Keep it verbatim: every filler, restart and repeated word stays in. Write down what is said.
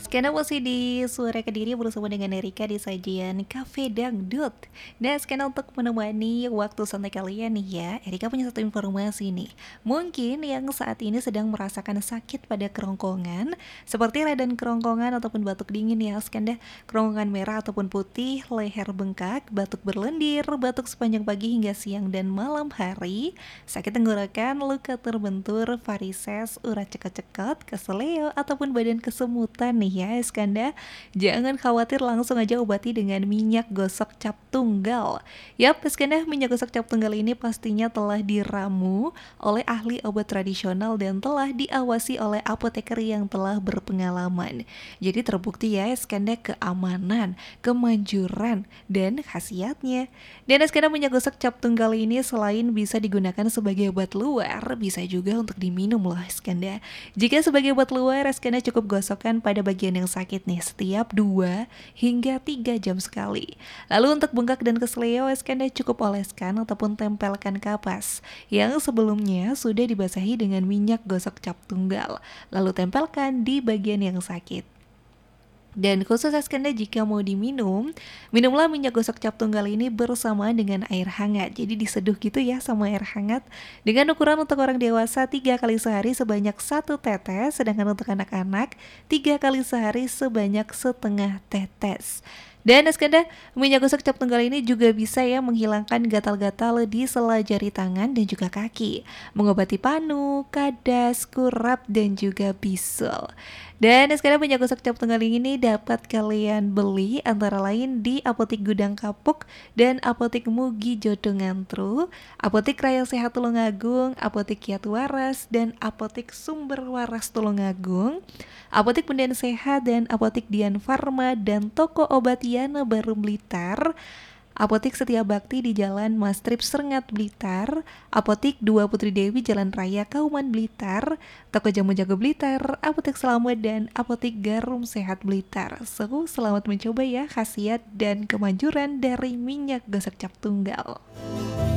Sekarang masih di Suara Kediri bersama dengan Erika di sajian Cafe Dangdut. Nah, sekarang untuk menemani waktu santai kalian nih ya, Erika punya satu informasi nih. Mungkin yang saat ini sedang merasakan sakit pada kerongkongan, seperti radang kerongkongan ataupun batuk dingin ya, skanda kerongkongan merah ataupun putih, leher bengkak, batuk berlendir, batuk sepanjang pagi hingga siang dan malam hari, sakit tenggorokan, luka terbentur, varises, urat cekot-cekot, keseleo, ataupun badan kesemutan nih ya Iskanda. Jangan khawatir, langsung aja obati dengan minyak gosok cap tunggal. Yap Iskanda, minyak gosok cap tunggal ini pastinya telah diramu oleh ahli obat tradisional dan telah diawasi oleh apoteker yang telah berpengalaman. Jadi terbukti ya Iskanda keamanan, kemanjuran, dan khasiatnya. Dan Iskanda, minyak gosok cap tunggal ini selain bisa digunakan sebagai obat luar, bisa juga untuk diminum loh Iskanda. Jika sebagai obat luar, Iskanda cukup gosokkan pada bagian yang sakit nih setiap dua hingga tiga jam sekali. Lalu untuk bengkak dan kesleo, Iskanda cukup oleskan ataupun tempelkan kapas yang sebelumnya sudah dibasahi dengan minyak gosok cap tunggal. Lalu tempelkan di bagian yang sakit. Dan khusus Iskanda, jika mau diminum, minumlah minyak gosok cap tunggal ini bersama dengan air hangat. Jadi diseduh gitu ya sama air hangat. Dengan ukuran untuk orang dewasa tiga kali sehari sebanyak satu tetes, sedangkan untuk anak-anak tiga kali sehari sebanyak setengah tetes. Dan Iskanda, minyak gosok cap tunggal ini juga bisa ya menghilangkan gatal-gatal di sela jari tangan dan juga kaki, mengobati panu, kadas, kurap, dan juga bisul. Dan sekarang minyak gosok cap tunggal ini dapat kalian beli antara lain di Apotik Gudang Kapuk dan Apotik Mugi Jodo Ngantru, Apotik Raya Sehat Tulungagung, Apotik Kiat Waras, dan Apotik Sumber Waras Tulungagung, Apotik Punden Sehat dan Apotik Dian Farma, dan Toko Obat Yana Baru Blitar, Apotik Setia Bakti di Jalan Mastrip Serengat Blitar, Apotik Dua Putri Dewi Jalan Raya Kauman Blitar, Toko Jamu Jago Blitar, Apotik Selamat, dan Apotik Garum Sehat Blitar. So, selamat mencoba ya khasiat dan kemanjuran dari minyak gosok cap tunggal.